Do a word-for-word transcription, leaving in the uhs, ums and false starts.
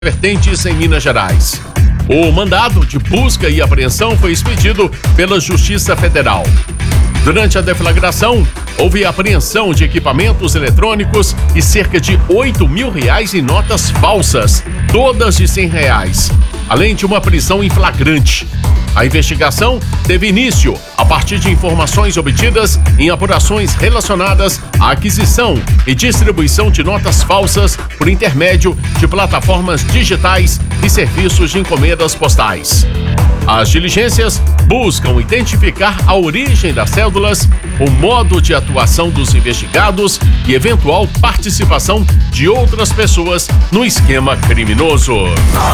vertentes em Minas Gerais. O mandado de busca e apreensão foi expedido pela Justiça Federal. Durante a deflagração, houve apreensão de equipamentos eletrônicos e cerca de oito mil reais em notas falsas, todas de cem reais, além de uma prisão em flagrante. A investigação teve início a partir de informações obtidas em apurações relacionadas à aquisição e distribuição de notas falsas por intermédio de plataformas digitais e serviços de encomendas postais. As diligências buscam identificar a origem das cédulas, o modo de atuação dos investigados e eventual participação de outras pessoas no esquema criminoso.